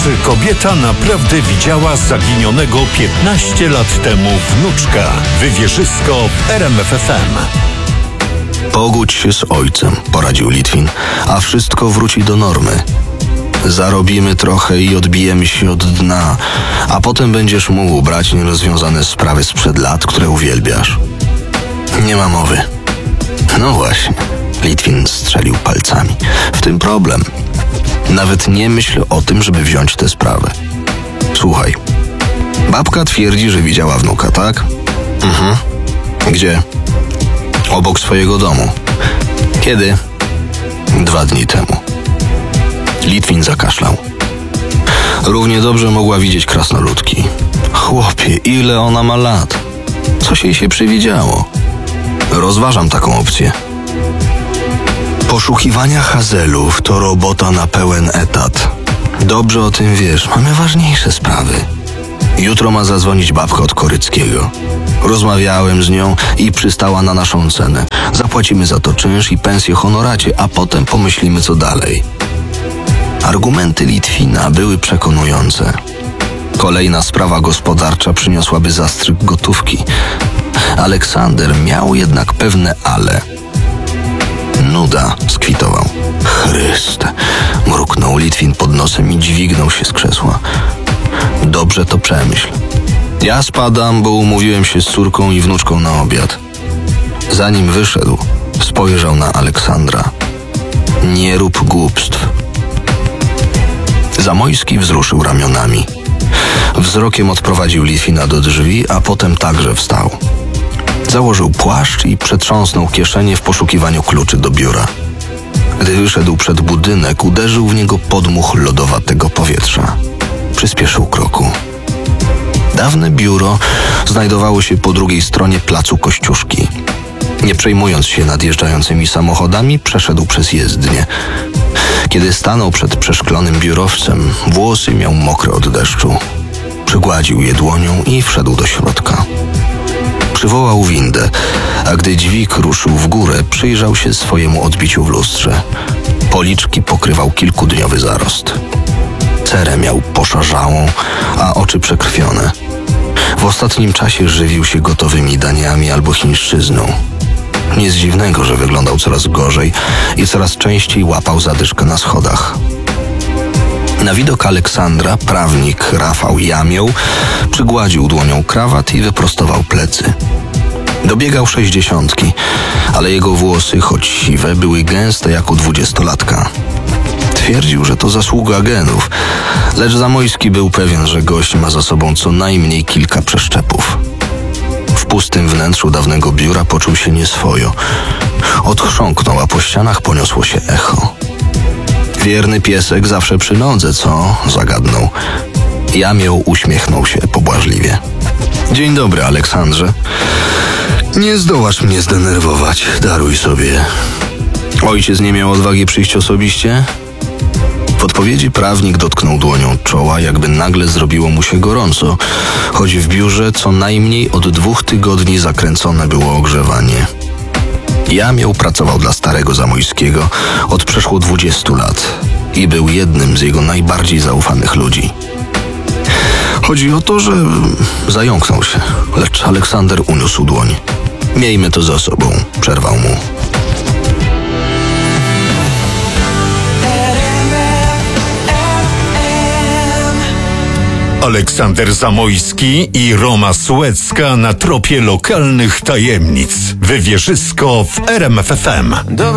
Czy kobieta naprawdę widziała zaginionego 15 lat temu wnuczka? Wywierzysko w RMF FM. Pogódź się z ojcem, poradził Litwin, a wszystko wróci do normy. Zarobimy trochę i odbijemy się od dna, a potem będziesz mógł brać nierozwiązane sprawy sprzed lat, które uwielbiasz. Nie ma mowy. No właśnie, Litwin strzelił palcami. W tym problem. Nawet nie myśl o tym, żeby wziąć tę sprawę. Słuchaj, babka twierdzi, że widziała wnuka, tak? Gdzie? Obok swojego domu. Kiedy? 2 dni temu. Litwin zakaszlał. Równie dobrze mogła widzieć krasnoludki. Chłopie, ile ona ma lat? Coś jej się przywidziało. Rozważam taką opcję. Poszukiwania Hazelów to robota na pełen etat. Dobrze o tym wiesz, mamy ważniejsze sprawy. Jutro ma zadzwonić babka od Koryckiego. Rozmawiałem z nią i przystała na naszą cenę. Zapłacimy za to czynsz i pensję honoracie, a potem pomyślimy co dalej. Argumenty Litwina były przekonujące. Kolejna sprawa gospodarcza przyniosłaby zastrzyk gotówki. Aleksander miał jednak pewne ale. Nuda, skwitował. Chryste, mruknął Litwin pod nosem i dźwignął się z krzesła. Dobrze to przemyśl. Ja spadam, bo umówiłem się z córką i wnuczką na obiad. Zanim wyszedł, spojrzał na Aleksandra. Nie rób głupstw. Zamojski wzruszył ramionami. Wzrokiem odprowadził Litwina do drzwi, a potem także wstał. Założył płaszcz i przetrząsnął kieszenie w poszukiwaniu kluczy do biura. Gdy wyszedł przed budynek, uderzył w niego podmuch lodowatego powietrza. Przyspieszył kroku. Dawne biuro znajdowało się po drugiej stronie placu Kościuszki. Nie przejmując się nadjeżdżającymi samochodami, przeszedł przez jezdnię. Kiedy stanął przed przeszklonym biurowcem, włosy miał mokre od deszczu. Przygładził je dłonią i wszedł do środka. Przywołał windę, a gdy dźwig ruszył w górę, przyjrzał się swojemu odbiciu w lustrze. Policzki pokrywał kilkudniowy zarost. Cerę miał poszarzałą, a oczy przekrwione. W ostatnim czasie żywił się gotowymi daniami albo chińszczyzną. Nic dziwnego, że wyglądał coraz gorzej i coraz częściej łapał zadyszkę na schodach. Na widok Aleksandra prawnik Rafał Jamioł przygładził dłonią krawat i wyprostował plecy. Dobiegał 60, ale jego włosy, choć siwe, były gęste jak u 20-latka. Twierdził, że to zasługa genów, lecz Zamojski był pewien, że gość ma za sobą co najmniej kilka przeszczepów. W pustym wnętrzu dawnego biura poczuł się nieswojo. Odchrząknął, a po ścianach poniosło się echo. Wierny piesek zawsze przy nodze, co? Zagadnął. Jamioł uśmiechnął się pobłażliwie. Dzień dobry, Aleksandrze. Nie zdołasz mnie zdenerwować, daruj sobie. Ojciec nie miał odwagi przyjść osobiście? W odpowiedzi prawnik dotknął dłonią czoła, jakby nagle zrobiło mu się gorąco, choć w biurze co najmniej od 2 tygodni zakręcone było ogrzewanie. Jamioł pracował dla starego Zamojskiego od przeszło 20 lat i był jednym z jego najbardziej zaufanych ludzi. Chodzi o to, że zająknął się, lecz Aleksander uniósł dłoń. Miejmy to za sobą, przerwał mu. Aleksander Zamojski i Roma Suecka na tropie lokalnych tajemnic. Wywierzysko w RMF FM.